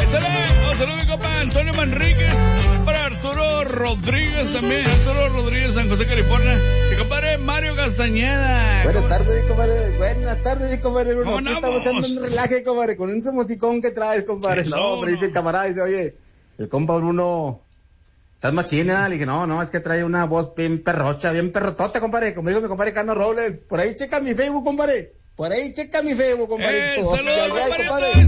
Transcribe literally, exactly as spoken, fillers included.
Échale, un saludo mi compa Antonio Manríquez, para Arturo Rodríguez también, Arturo Rodríguez, San José, California. Mi compadre Mario Castañeda. Buenas tardes, mi compadre. Buenas tardes, mi compadre Bruno. ¿Cómo Aquí estamos echando un relaje, compadre, con ese musicón que traes, compadre. Eso, no, hombre, dice el camarada, dice, oye, el compa Bruno, ¿estás machina? Le dije, no, no, es que trae una voz bien perrocha, bien perrotota, compadre. Como dijo mi compadre Carlos Robles. Por ahí checa mi Facebook, compadre. Por ahí checa mi Facebook, compadre. Eh, saludos, Ay, ay, compadre. compadre.